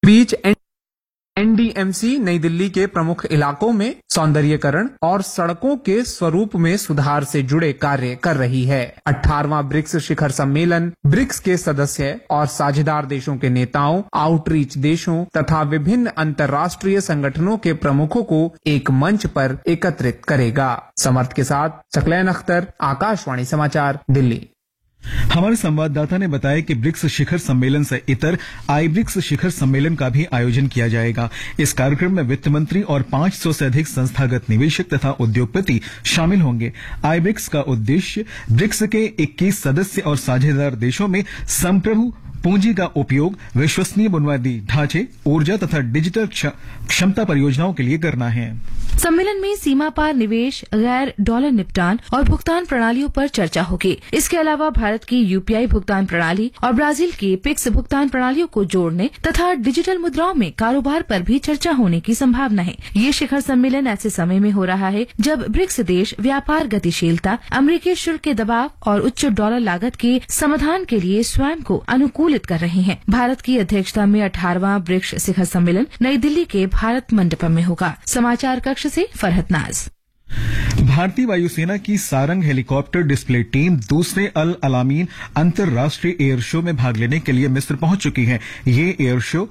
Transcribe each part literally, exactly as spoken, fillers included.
बीच NDMC नई दिल्ली के प्रमुख इलाकों में सौंदर्यीकरण और सड़कों के स्वरूप में सुधार से जुड़े कार्य कर रही है। अठारहवां ब्रिक्स शिखर सम्मेलन ब्रिक्स के सदस्य और साझेदार देशों के नेताओं, आउटरीच देशों तथा विभिन्न अंतर्राष्ट्रीय संगठनों के प्रमुखों को एक मंच पर एकत्रित करेगा। समर्थ के साथ सकलैन अख्तर, आकाशवाणी समाचार, दिल्ली। हमारे संवाददाता ने बताया कि ब्रिक्स शिखर सम्मेलन से इतर आई ब्रिक्स शिखर सम्मेलन का भी आयोजन किया जाएगा। इस कार्यक्रम में वित्त मंत्री और पांच सौ से अधिक संस्थागत निवेशक तथा उद्योगपति शामिल होंगे। आई ब्रिक्स का उद्देश्य ब्रिक्स के इक्कीस सदस्य और साझेदार देशों में संप्रभु पूंजी का उपयोग विश्वसनीय बुनियादी ढांचे, ऊर्जा तथा डिजिटल क्षमता परियोजनाओं के लिए करना है। सम्मेलन में सीमा पार निवेश, गैर डॉलर निपटान और भुगतान प्रणालियों पर चर्चा होगी। इसके अलावा भारत की यूपीआई भुगतान प्रणाली और ब्राजील की पिक्स भुगतान प्रणालियों को जोड़ने तथा डिजिटल मुद्राओं में कारोबार पर भी चर्चा होने की संभावना है। ये शिखर सम्मेलन ऐसे समय में हो रहा है जब ब्रिक्स देश व्यापार गतिशीलता, अमेरिकी शुल्क के दबाव और उच्च डॉलर लागत के समाधान के लिए स्वयं को अनुकूलित कर रहे हैं। भारत की अध्यक्षता में अठारहवां ब्रिक्स शिखर सम्मेलन नई दिल्ली के भारत मंडपम में होगा। समाचार कक्ष से फरहत नाज। भारतीय वायुसेना की सारंग हेलीकॉप्टर डिस्प्ले टीम दूसरे अल अलामीन अंतर्राष्ट्रीय एयर शो में भाग लेने के लिए मिस्र पहुंच चुकी है। ये एयर शो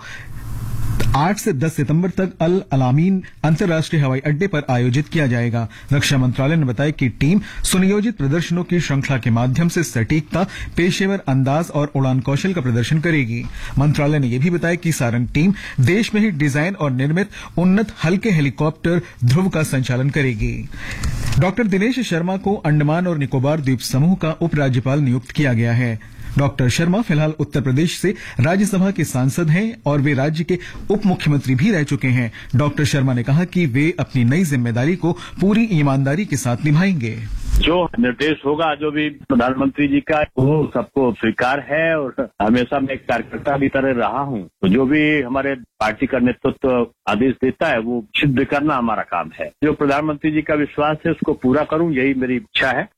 आठ से दस सितंबर तक अल अलामीन अंतर्राष्ट्रीय हवाई अड्डे पर आयोजित किया जाएगा। रक्षा मंत्रालय ने बताया कि टीम सुनियोजित प्रदर्शनों की श्रृंखला के माध्यम से सटीकता, पेशेवर अंदाज और उड़ान कौशल का प्रदर्शन करेगी। मंत्रालय ने यह भी बताया कि सारंग टीम देश में ही डिजाइन और निर्मित उन्नत हल्के हेलीकॉप्टर ध्रुव का संचालन करेगी। डॉक्टर दिनेश शर्मा को अंडमान और निकोबार द्वीप समूह का उपराज्यपाल नियुक्त किया गया है। डॉक्टर शर्मा फिलहाल उत्तर प्रदेश से राज्यसभा के सांसद हैं और वे राज्य के उप मुख्यमंत्री भी रह चुके हैं। डॉक्टर शर्मा ने कहा कि वे अपनी नई जिम्मेदारी को पूरी ईमानदारी के साथ निभाएंगे। जो निर्देश होगा, जो भी प्रधानमंत्री जी का, वो सबको स्वीकार है और हमेशा मैं एक कार्यकर्ता की तरह रहा हूँ। तो जो भी हमारे पार्टी का नेतृत्व आदेश देता है वो सिद्ध करना हमारा काम है। जो प्रधानमंत्री जी का विश्वास है उसको पूरा करूँ, यही मेरी इच्छा है।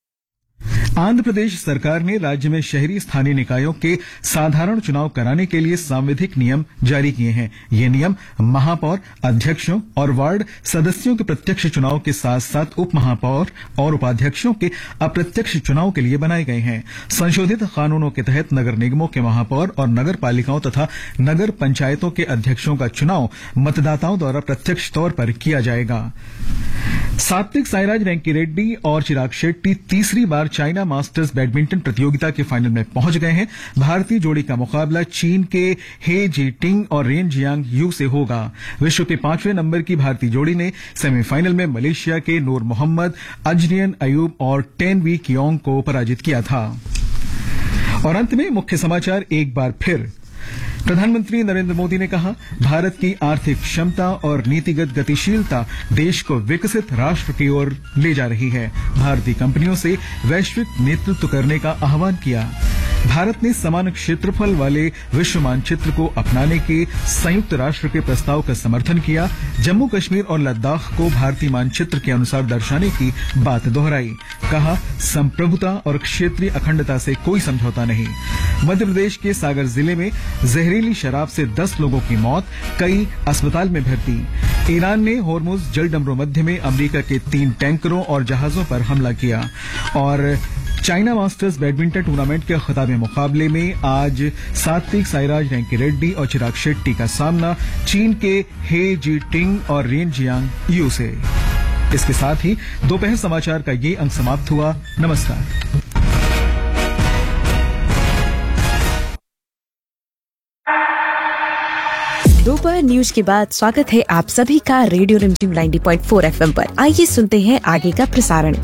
आंध्र प्रदेश सरकार ने राज्य में शहरी स्थानीय निकायों के साधारण चुनाव कराने के लिए सांविधिक नियम जारी किए हैं। ये नियम महापौर, अध्यक्षों और वार्ड सदस्यों के प्रत्यक्ष चुनाव के साथ साथ उप महापौर और उपाध्यक्षों के अप्रत्यक्ष चुनाव के लिए बनाए गए हैं। संशोधित कानूनों के तहत नगर निगमों के महापौर और नगर पालिकाओं तथा नगर पंचायतों के अध्यक्षों का चुनाव मतदाताओं द्वारा प्रत्यक्ष तौर पर किया जाएगा। सात्विक साईराज रैंकीरेड्डी और चिराग शेट्टी तीसरी बार चाइना मास्टर्स बैडमिंटन प्रतियोगिता के फाइनल में पहुंच गए हैं। भारतीय जोड़ी का मुकाबला चीन के हे जीटिंग और रेन जियांग यू से होगा। विश्व के पांचवें नंबर की भारतीय जोड़ी ने सेमीफाइनल में मलेशिया के नूर मोहम्मद, अजरियन अयूब और टेन वी कियोंग को पराजित किया था। और अंत में मुख्य समाचार एक बार फिर। प्रधानमंत्री नरेंद्र मोदी ने कहा, भारत की आर्थिक क्षमता और नीतिगत गतिशीलता देश को विकसित राष्ट्र की ओर ले जा रही है। भारतीय कंपनियों से वैश्विक नेतृत्व करने का आह्वान किया। भारत ने समान क्षेत्रफल वाले विश्व मानचित्र को अपनाने के संयुक्त राष्ट्र के प्रस्ताव का समर्थन किया। जम्मू कश्मीर और लद्दाख को भारतीय मानचित्र के अनुसार दर्शाने की बात दोहराई। कहा, संप्रभुता और क्षेत्रीय अखंडता से कोई समझौता नहीं। मध्य प्रदेश के सागर जिले में जहरीली शराब से दस लोगों की मौत, कई अस्पताल में भर्ती। ईरान ने होर्मुज जलडमरू मध्य में अमेरिका के तीन टैंकरों और जहाजों पर हमला किया। और चाइना मास्टर्स बैडमिंटन टूर्नामेंट के खिताबी मुकाबले में आज सात्विक साईराज रैंकीरेड्डी और चिराग शेट्टी का सामना चीन के हे जीटिंग और रेन जियांग यू से। इसके साथ ही दोपहर समाचार का ये अंक समाप्त हुआ। नमस्कार। दोपहर न्यूज के बाद स्वागत है आप सभी का रेडियो रिमझिम नब्बे पॉइंट चार एफएम पर। आइए सुनते हैं आगे का प्रसारण।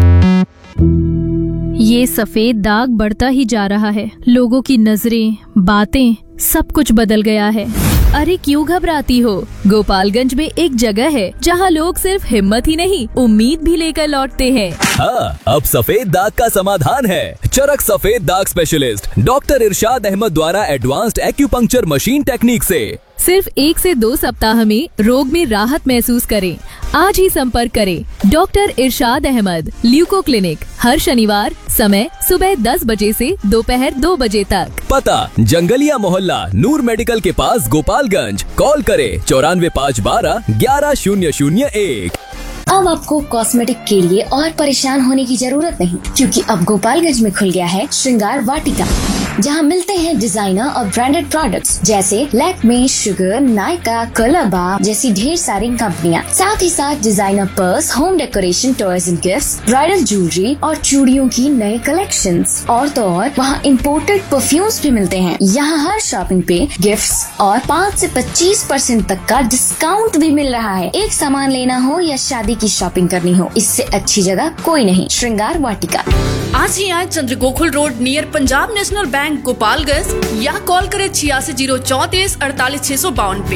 ये सफेद दाग बढ़ता ही जा रहा है। लोगों की नजरें, बातें, सब कुछ बदल गया है। अरे क्यों घबराती हो? गोपालगंज में एक जगह है जहां लोग सिर्फ हिम्मत ही नहीं, उम्मीद भी लेकर लौटते हैं। हाँ, अब सफेद दाग का समाधान है। चरक सफेद दाग स्पेशलिस्ट डॉक्टर इरशाद अहमद द्वारा एडवांस्ड एक्यूपंक्चर मशीन टेक्निक से सिर्फ एक से दो सप्ताह में रोग में राहत महसूस करें। आज ही संपर्क करें डॉक्टर इरशाद अहमद, ल्यूको क्लिनिक, हर शनिवार, समय सुबह दस बजे से दोपहर दो बजे तक। पता जंगलिया मोहल्ला, नूर मेडिकल के पास, गोपालगंज। कॉल करें चौरानवे पाँच बारह ग्यारह शून्य शून्य एक। अब आपको कॉस्मेटिक के लिए और परेशान होने की जरूरत नहीं, क्योंकि अब गोपालगंज में खुल गया है श्रृंगार वाटिका, जहां मिलते हैं डिजाइनर और ब्रांडेड प्रोडक्ट्स जैसे लैक्मे, शुगर, नायका, कलरबा जैसी ढेर सारी कंपनियां। साथ ही साथ designer purse, home decoration, toys and gifts, bridal jewellery और चूड़ियों की नए कलेक्शंस। और तो और वहाँ इम्पोर्टेड परफ्यूम्स भी मिलते हैं। यहाँ हर शॉपिंग पे गिफ्ट्स और पाँच से पच्चीस परसेंट तक का डिस्काउंट भी मिल रहा है। एक सामान लेना हो या शादी की शॉपिंग करनी हो, इससे अच्छी जगह कोई नहीं। श्रृंगार वाटिका। आज ही आए चंद्रगोकुल road near Punjab national bank Gopalganj, या कॉल करें छियासी जीरो चौतीस अड़तालीस छह सौ बावन पे।